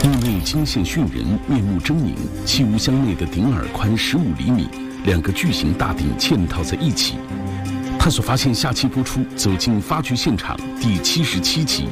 目内惊现迅人，面目狰狞，器物箱内的顶耳宽15厘米，两个巨型大鼎嵌套在一起。探索发现下期播出，走进发掘现场第77集。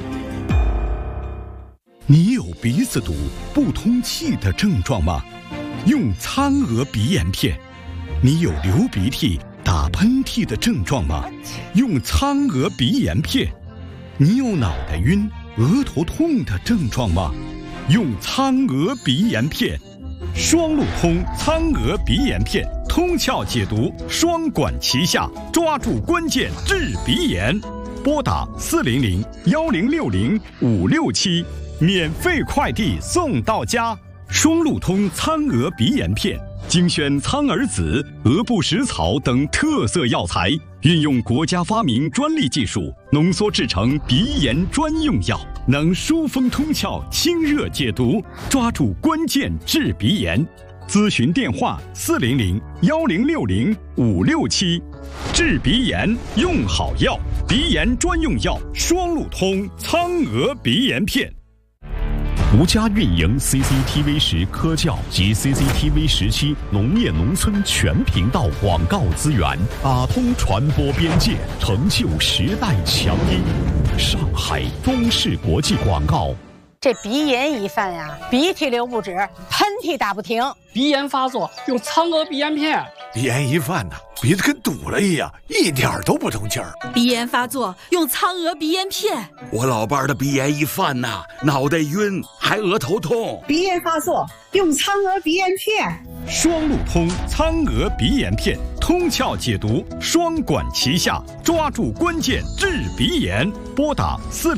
你有鼻子堵、不通气的症状吗？用苍娥鼻炎片。你有流鼻涕、打喷嚏的症状吗？用苍娥鼻炎片。你有脑袋晕、额头痛的症状吗？用苍娥鼻炎片。双路通苍娥鼻炎片，通窍解毒，双管齐下，抓住关键治鼻炎。拨打400-1060-567，免费快递送到家。双路通苍娥鼻炎片，精选苍耳子、鹅不食草等特色药材，运用国家发明专利技术，浓缩制成鼻炎专用药，能疏风通窍、清热解毒，抓住关键治鼻炎。咨询电话400-1060-567，治鼻炎用好药，鼻炎专用药双路通苍娥鼻炎片。 独家运营 CCTV 10科教及 CCTV 17农业农村全频道广告资源，打通传播边界，成就时代强音。上海中视国际广告。 这鼻炎一犯呀，鼻涕流不止，喷嚏打不停。 鼻炎发作用苍娥鼻炎片。 鼻炎一犯呢，鼻子跟堵了一样，一点都不通气儿。 鼻炎发作用苍娥鼻炎片。 我老伴儿的鼻炎一犯呐，脑袋晕，还额头痛。 鼻炎发作用苍娥鼻炎片。 双路通苍娥鼻炎片，通窍解毒，双管齐下，抓住关键治鼻炎。拨打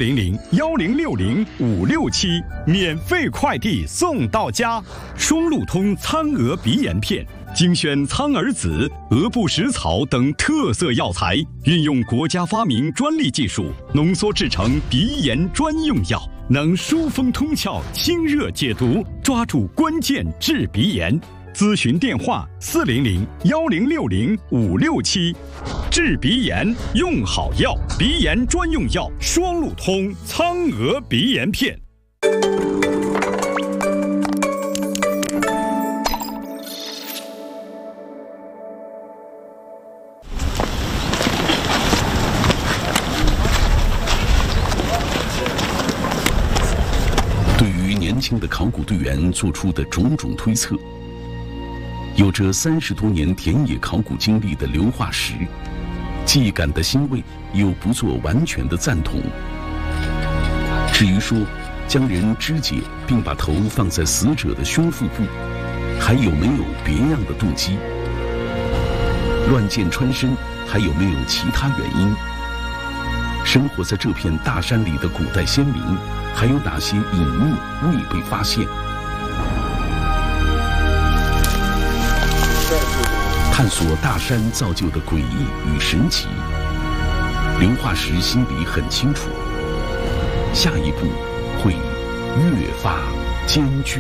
400-1060-567，免费快递送到家。双路通苍娥鼻炎片，精选苍耳子、鹅不食草等特色药材，运用国家发明专利技术，浓缩制成鼻炎专用药，能疏风通窍、清热解毒，抓住关键治鼻炎。咨询电话400-1060-567，治鼻炎用好药，鼻炎专用药双路通苍娥鼻炎片。 对于年轻的考古队员做出的种种推测，有着30多年田野考古经历的刘化石，既感得欣慰，又不做完全的赞同。至于说将人肢解并把头放在死者的胸腹部，还有没有别样的动机？乱箭穿身还有没有其他原因？生活在这片大山里的古代先民，还有哪些隐秘未被发现？探索大山造就的诡异与神奇，刘化石心里很清楚，下一步会越发艰巨。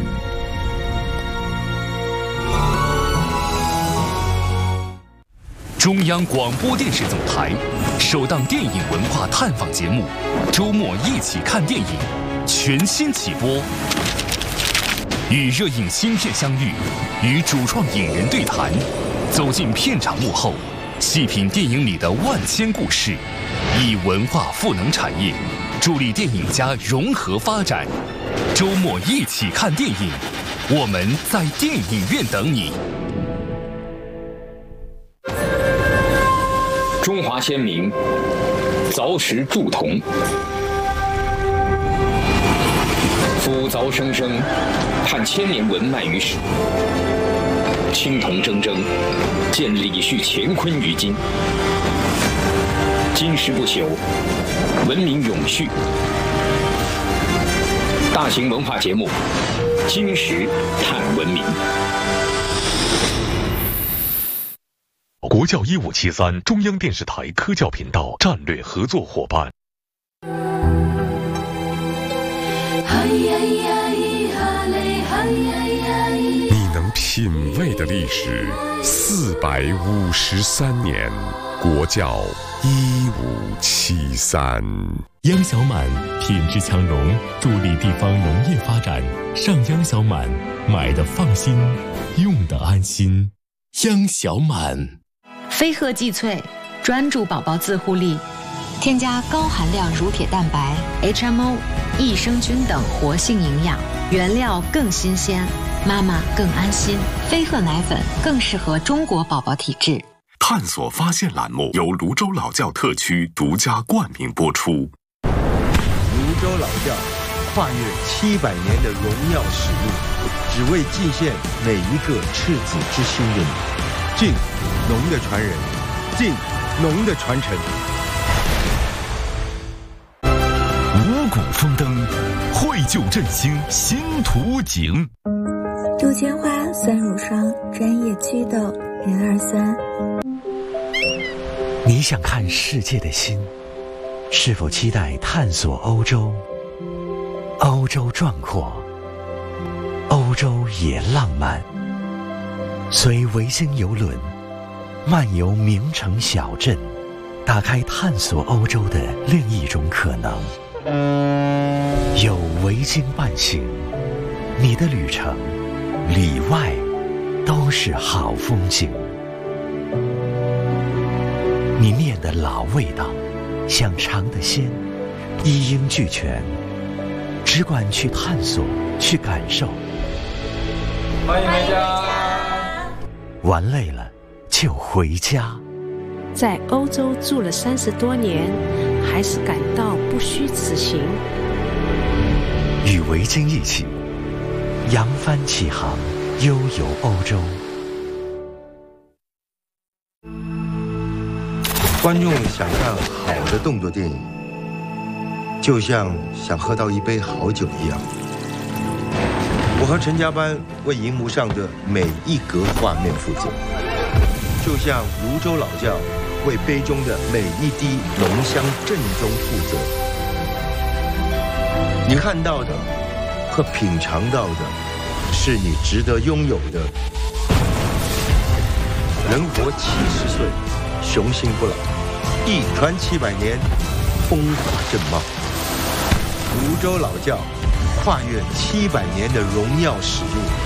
中央广播电视总台首档电影文化探访节目《周末一起看电影》全新起播，与热映新片相遇，与主创影人对谈，走进片场幕后，细品电影里的万千故事，以文化赋能产业，助力电影家融合发展。周末一起看电影，我们在电影院等你。 中华先民凿石铸铜，夫凿生生，盼千年文脉于史。青铜铮铮，见李旭乾坤于今。金石不朽，文明永续。大型文化节目《金石探文明》。 国教1573中央电视台科教频道战略合作伙伴。 你能品味的历史453年， 国窖1573。 央小满品质强农，助力地方农业发展。上央小满，买的放心，用的安心。央小满。 飞鹤济萃，专注宝宝自护力，添加高含量乳铁蛋白、HMO、益生菌等活性营养，原料更新鲜，妈妈更安心。飞鹤奶粉更适合中国宝宝体质。 探索发现栏目由泸州老窖特区独家冠名播出。 泸州老窖跨越700年的荣耀使命，只为祭献每一个赤子之心的你。敬农的传人，敬农的传承。 五谷丰登，绘就振兴新图景。 杜鹃花酸乳霜专业祛痘人23。 你想看世界的心，是否期待探索欧洲？欧洲壮阔，欧洲也浪漫。随维京邮轮漫游名城小镇，打开探索欧洲的另一种可能。有维京伴行，你的旅程里外都是好风景。你念的老味道，想尝的鲜，一应俱全，只管去探索，去感受。 欢迎回家。 玩累了就回家。 在欧洲住了30多年，还是感到不虚此行。 与维京一起扬帆起航，悠游欧洲。 观众想看好的动作电影，就像想喝到一杯好酒一样。我和陈家班为荧幕上的每一格画面负责，就像泸州老窖为杯中的每一滴浓香正宗负责。你看到的和品尝到的，是你值得拥有的。人活70岁，雄心不老，一传700年，风华正茂。泸州老窖跨越700年的荣耀使命。